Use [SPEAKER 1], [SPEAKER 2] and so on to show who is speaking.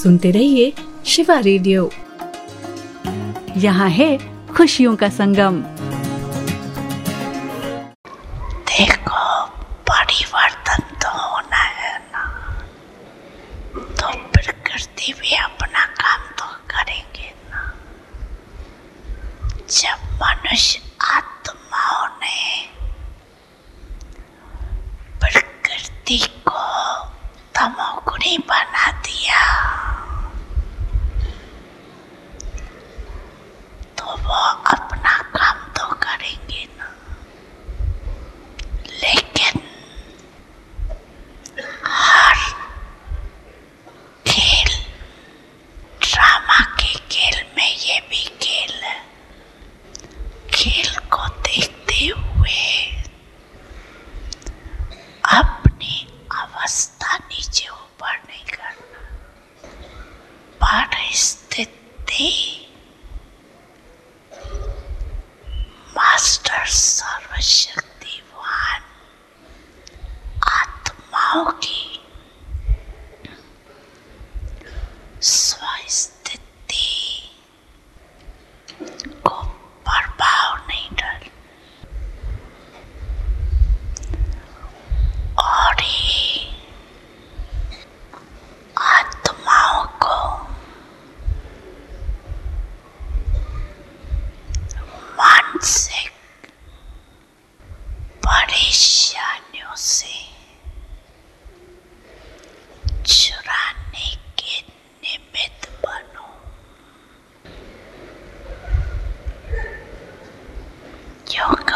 [SPEAKER 1] सुनते रहिए शिवा रेडियो। यहाँ है खुशियों का संगम।
[SPEAKER 2] देखो, परिवर्तन तो होना है ना, तो प्रकृति भी अपना काम तो करेंगे ना। जब मनुष्य आत्माओं ने प्रकृति को तमोगुणी बना दिया, तो वो अपना काम तो करेंगे ना। लेकिन हर खेल, ड्रामा के खेल में ये भी खेल है। खेल को देखते हुए अपनी अवस्था नीचे ऊपर नहीं करना। परिस्थिति मास्टर सर्वशक्तिवान आत्माओं की स्वस्थिति को प्रभाव नहीं डाल, और ही आत्माओं को मानसिक परेशानियों से